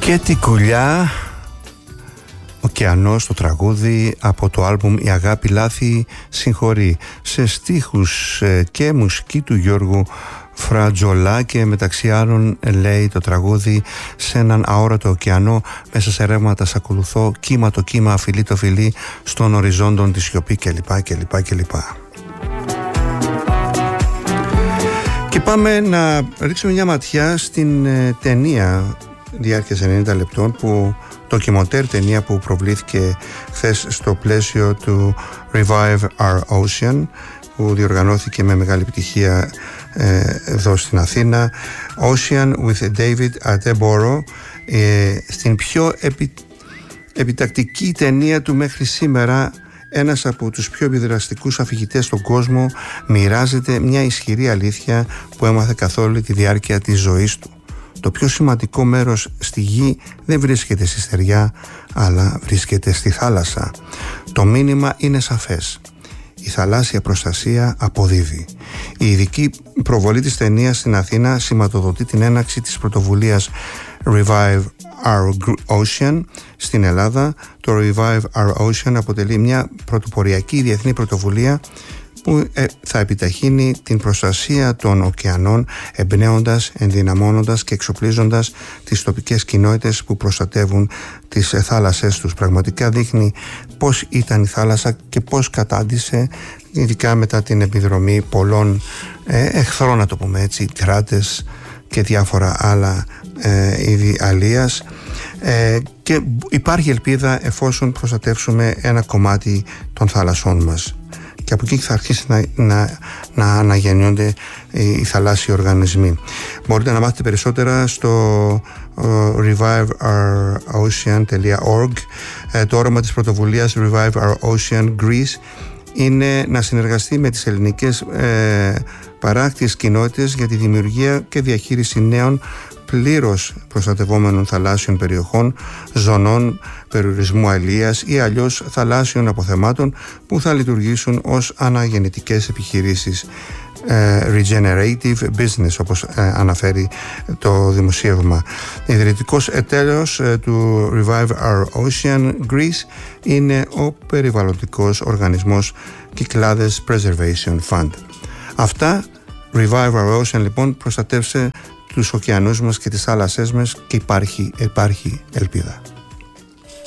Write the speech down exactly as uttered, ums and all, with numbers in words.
Και την κουλιά ωκεανός στο τραγούδι από το άλμπουμ «Η αγάπη λάθη συγχωρεί», σε στίχους και μουσική του Γιώργου Φρατζολά, και μεταξύ άλλων λέει το τραγούδι: «Σε έναν αόρατο ωκεανό, μέσα σε ρεύματα σ' ακολουθώ, κύμα το κύμα, φιλί το φιλί, στον οριζόντον τη σιωπή» κλπ κλπ κλπ. Και πάμε να ρίξουμε μια ματιά στην ε, ταινία διάρκειας ενενήντα λεπτών, που ντοκιμοντέρ ταινία που προβλήθηκε χθες στο πλαίσιο του Revive Our Ocean, που διοργανώθηκε με μεγάλη επιτυχία ε, εδώ στην Αθήνα. Ocean with David Attenborough, ε, στην πιο επι, επιτακτική ταινία του μέχρι σήμερα. Ένας από τους πιο επιδραστικούς αφηγητές στον κόσμο μοιράζεται μια ισχυρή αλήθεια που έμαθε καθ' όλη τη διάρκεια της ζωής του. Το πιο σημαντικό μέρος στη γη δεν βρίσκεται στη στεριά, αλλά βρίσκεται στη θάλασσα. Το μήνυμα είναι σαφές. Η θαλάσσια προστασία αποδίδει. Η ειδική προβολή της ταινίας στην Αθήνα σηματοδοτεί την έναρξη της πρωτοβουλίας Revive Our Ocean στην Ελλάδα. Το Revive Our Ocean αποτελεί μια πρωτοποριακή διεθνή πρωτοβουλία που θα επιταχύνει την προστασία των ωκεανών, εμπνέοντας, ενδυναμώνοντας και εξοπλίζοντας τις τοπικές κοινότητες που προστατεύουν τις θάλασσές τους. Πραγματικά δείχνει πώς ήταν η θάλασσα και πώς κατάντησε, ειδικά μετά την επιδρομή πολλών ε, εχθρών, να το πούμε έτσι, κράτες και διάφορα άλλα ε, είδη αλίας. Ε, και υπάρχει ελπίδα εφόσον προστατεύσουμε ένα κομμάτι των θάλασσών μας. Και από εκεί θα αρχίσει να, να, να αναγεννιόνται οι θαλάσσιοι οργανισμοί. Μπορείτε να μάθετε περισσότερα στο uh, revive our ocean dot org. Uh, το όραμα της πρωτοβουλίας Revive Our Ocean Greece είναι να συνεργαστεί με τις ελληνικές ε, παράκτιες κοινότητες για τη δημιουργία και διαχείριση νέων πλήρως προστατευόμενων θαλάσσιων περιοχών, ζωνών περιορισμού αλίας ή αλλιώς θαλάσσιων αποθεμάτων που θα λειτουργήσουν ως αναγεννητικές επιχειρήσεις. Regenerative business, όπως αναφέρει το δημοσίευμα. Ιδρυτικός εταίρος του Revive Our Ocean Greece είναι ο περιβαλλοντικός οργανισμός Κυκλάδες Preservation Fund. Αυτά. Revive Our Ocean, λοιπόν, προστατεύσε τους ωκεανούς μας και τις θάλασσές μας, και υπάρχει, υπάρχει ελπίδα.